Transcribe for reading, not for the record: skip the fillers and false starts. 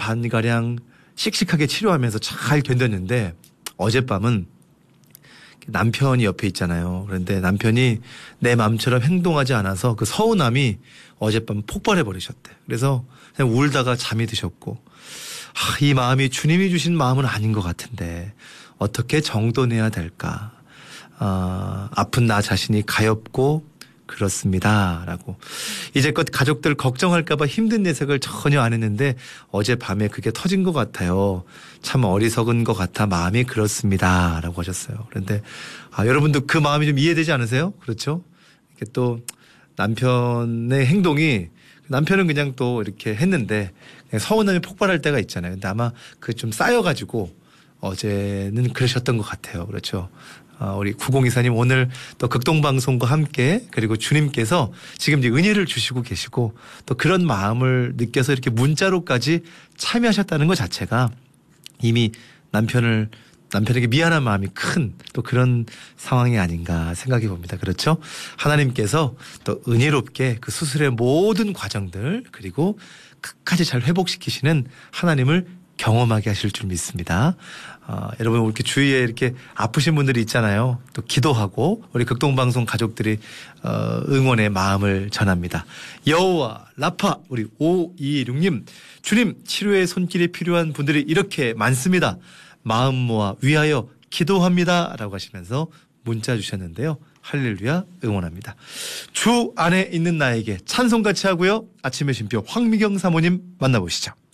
반가량 씩씩하게 치료하면서 잘 견뎠는데 어젯밤은 남편이 옆에 있잖아요. 그런데 남편이 내 마음처럼 행동하지 않아서 그 서운함이 어젯밤 폭발해 버리셨대. 그래서 그냥 울다가 잠이 드셨고 이 마음이 주님이 주신 마음은 아닌 것 같은데 어떻게 정돈해야 될까. 아픈 나 자신이 가엾고 그렇습니다. 라고. 이제껏 가족들 걱정할까봐 힘든 내색을 전혀 안 했는데 어젯밤에 그게 터진 것 같아요. 참 어리석은 것 같아 마음이 그렇습니다. 라고 하셨어요. 그런데 여러분도 그 마음이 좀 이해되지 않으세요? 그렇죠? 이렇게 또 남편의 행동이 남편은 그냥 또 이렇게 했는데 그냥 서운함이 폭발할 때가 있잖아요. 근데 아마 그 좀 쌓여가지고 어제는 그러셨던 것 같아요. 그렇죠? 우리 9024님 오늘 또 극동방송과 함께 그리고 주님께서 지금 이제 은혜를 주시고 계시고 또 그런 마음을 느껴서 이렇게 문자로까지 참여하셨다는 것 자체가 이미 남편에게 미안한 마음이 큰 또 그런 상황이 아닌가 생각해 봅니다. 그렇죠? 하나님께서 또 은혜롭게 그 수술의 모든 과정들 그리고 끝까지 잘 회복시키시는 하나님을 경험하게 하실 줄 믿습니다. 여러분 이렇게 주위에 이렇게 아프신 분들이 있잖아요. 또 기도하고 우리 극동방송 가족들이 응원의 마음을 전합니다. 여호와 라파 우리 526님 주님 치료의 손길이 필요한 분들이 이렇게 많습니다. 마음 모아 위하여 기도합니다. 라고 하시면서 문자 주셨는데요. 할렐루야 응원합니다. 주 안에 있는 나에게 찬송같이 하고요. 아침의 쉼표 황미경 사모님 만나보시죠.